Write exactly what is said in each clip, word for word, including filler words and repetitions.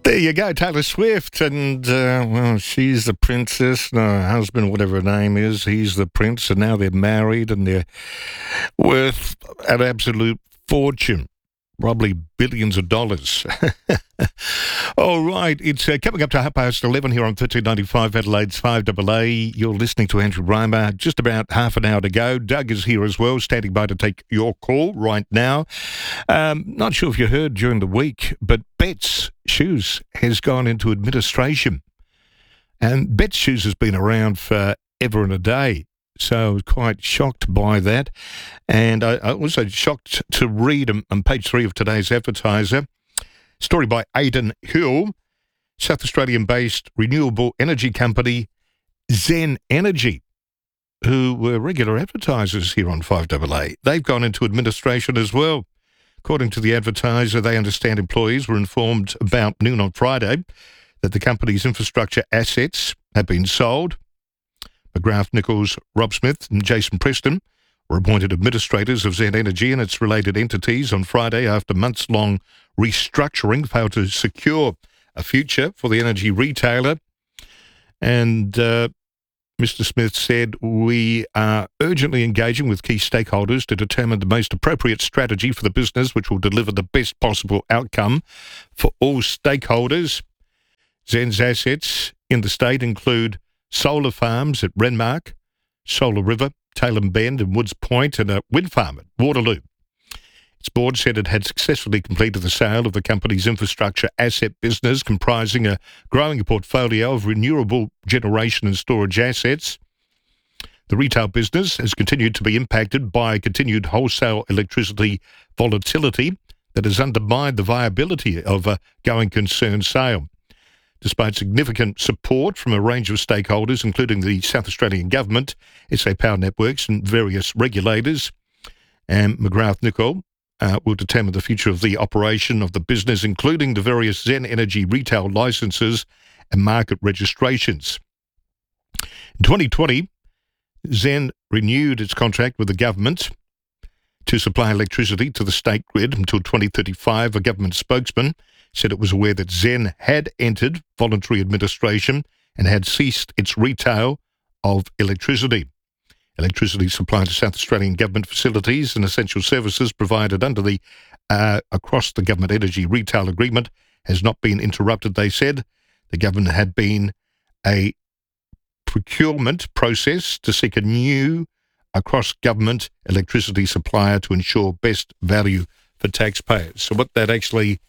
There you go, Taylor Swift, and, uh, well, she's the princess, and her husband, whatever her name is, he's the prince, and now they're married, and they're worth an absolute fortune, probably billions of dollars. All right, it's uh, coming up to half past eleven here on thirteen ninety-five Adelaide's five A A. You're listening to Andrew Reimer. Just about half an hour to go. Doug is here as well, standing by to take your call right now. Um, not sure if you heard during the week, but Betts Shoes has gone into administration. And Betts Shoes has been around for ever and a day. So I was quite shocked by that. And I, I was also shocked to read on, on page three of today's Advertiser, story by Aidan Hill, South Australian-based renewable energy company Zen Energy, who were regular advertisers here on five A A. They've gone into administration as well. According to the Advertiser, they understand employees were informed about noon on Friday that the company's infrastructure assets have been sold. McGrath Nichols, Rob Smith and Jason Preston were appointed administrators of Zen Energy and its related entities on Friday after months-long restructuring failed to secure a future for the energy retailer. And uh, Mister Smith said, "We are urgently engaging with key stakeholders to determine the most appropriate strategy for the business, which will deliver the best possible outcome for all stakeholders." Zen's assets in the state include solar farms at Renmark, Solar River, Tailem Bend and Woods Point, and a wind farm at Waterloo. Its board said it had successfully completed the sale of the company's infrastructure asset business, comprising a growing portfolio of renewable generation and storage assets. The retail business has continued to be impacted by continued wholesale electricity volatility that has undermined the viability of a going concern sale. Despite significant support from a range of stakeholders, including the South Australian Government, S A Power Networks and various regulators, and McGrath Nicholl uh, will determine the future of the operation of the business, including the various Zen Energy retail licenses and market registrations. In twenty twenty, Zen renewed its contract with the government to supply electricity to the state grid until twenty thirty-five. A government spokesman said it was aware that Zen had entered voluntary administration and had ceased its retail of electricity. Electricity supply to South Australian government facilities and essential services provided under the uh, Across the Government Energy Retail Agreement has not been interrupted, they said. The government had been a procurement process to seek a new across-government electricity supplier to ensure best value for taxpayers. So what that actually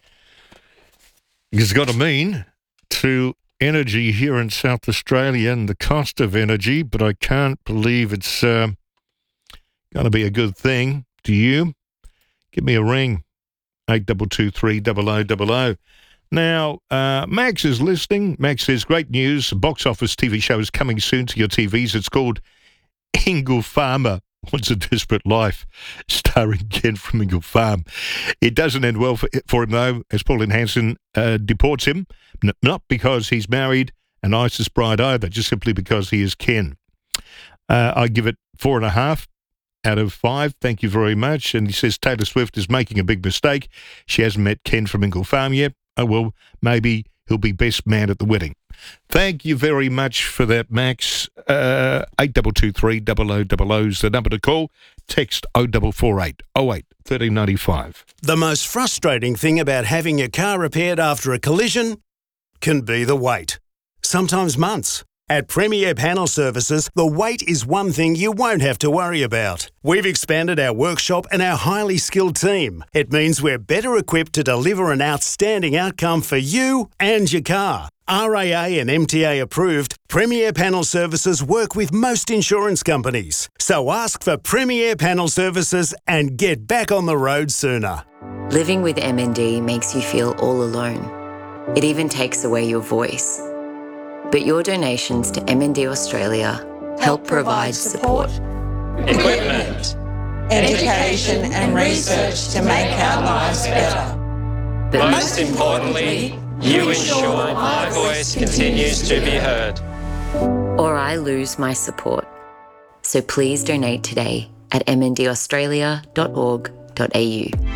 has got to mean to energy here in South Australia and the cost of energy, but I can't believe it's uh, going to be a good thing. Do you? Give me a ring, eight two two three, double oh double oh. Now, uh, Max is listening. Max says, great news. A box office T V show is coming soon to your T Vs. It's called Ingle Farmer Wants a Desperate Life, starring Ken from Ingle Farm. It doesn't end well for, for him, though, as Pauline Hanson uh, deports him, N- not because he's married an ISIS bride either, just simply because he is Ken. Uh, I give it four and a half out of five. Thank you very much. And he says Taylor Swift is making a big mistake. She hasn't met Ken from Ingle Farm yet. Oh, well, maybe he'll be best man at the wedding. Thank you very much for that, Max. Uh, eight two two three, double oh double oh is the number to call. Text oh four four eight, oh eight, one three nine five. The most frustrating thing about having your car repaired after a collision can be the wait. Sometimes months. At Premier Panel Services, the wait is one thing you won't have to worry about. We've expanded our workshop and our highly skilled team. It means we're better equipped to deliver an outstanding outcome for you and your car. R A A and M T A approved, Premier Panel Services work with most insurance companies. So ask for Premier Panel Services and get back on the road sooner. Living with M N D makes you feel all alone. It even takes away your voice. But your donations to M N D Australia help, help provide support, equipment, education and research to make our lives better. But most importantly, you ensure my voice continues to be heard. Or I lose my support. So please donate today at m n d australia dot org dot a u.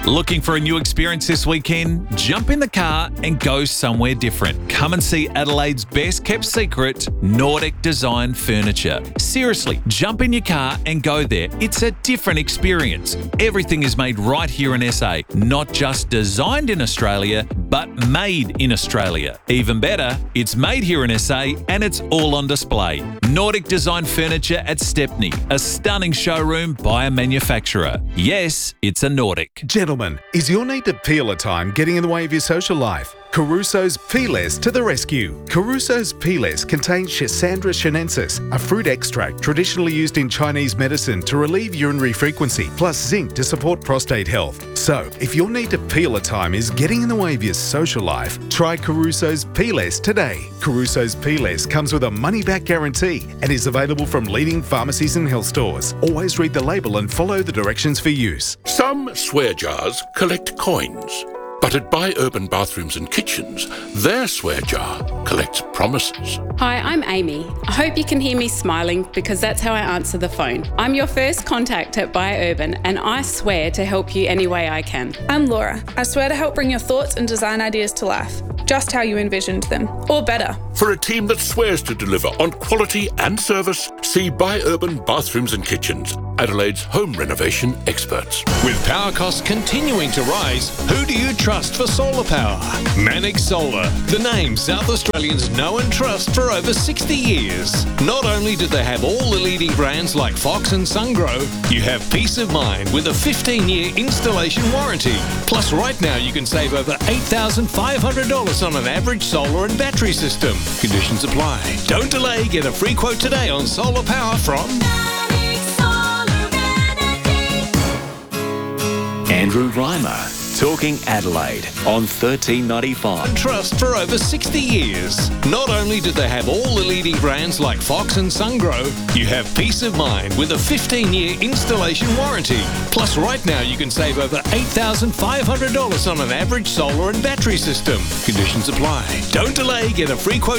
Looking for a new experience this weekend? Jump in the car and go somewhere different. Come and see Adelaide's best kept secret, Nordic Design Furniture. Seriously, jump in your car and go there. It's a different experience. Everything is made right here in S A, not just designed in Australia, but made in Australia. Even better, it's made here in S A and it's all on display. Nordic Design Furniture at Stepney, a stunning showroom by a manufacturer. Yes, it's a Nordic. Gentlemen, is your need to peel a time getting in the way of your social life? Caruso's Peeless to the rescue. Caruso's Peeless contains Schisandra chinensis, a fruit extract traditionally used in Chinese medicine to relieve urinary frequency, plus zinc to support prostate health. So, if your need to peel a time is getting in the way of your social life, try Caruso's Peeless today. Caruso's Peeless comes with a money-back guarantee and is available from leading pharmacies and health stores. Always read the label and follow the directions for use. Some swear jars collect coins. But at Buy Urban Bathrooms and Kitchens, their swear jar collects promises. Hi, I'm Amy. I hope you can hear me smiling because that's how I answer the phone. I'm your first contact at Buy Urban and I swear to help you any way I can. I'm Laura. I swear to help bring your thoughts and design ideas to life, just how you envisioned them, or better. For a team that swears to deliver on quality and service, see Buy Urban Bathrooms and Kitchens, Adelaide's home renovation experts. With power costs continuing to rise, who do you trust for solar power? Manix Solar, the name South Australians know and trust for over sixty years. Not only do they have all the leading brands like Fox and SunGrow, you have peace of mind with a fifteen-year installation warranty. Plus, right now you can save over eight thousand five hundred dollars on an average solar and battery system. Conditions apply. Don't delay, get a free quote today on solar power from Andrew Reimer, Talking Adelaide on thirteen ninety-five. Trust for over sixty years. Not only do they have all the leading brands like Fox and SunGrow, you have peace of mind with a fifteen-year installation warranty. Plus, right now you can save over eight thousand five hundred dollars on an average solar and battery system. Conditions apply. Don't delay, get a free quote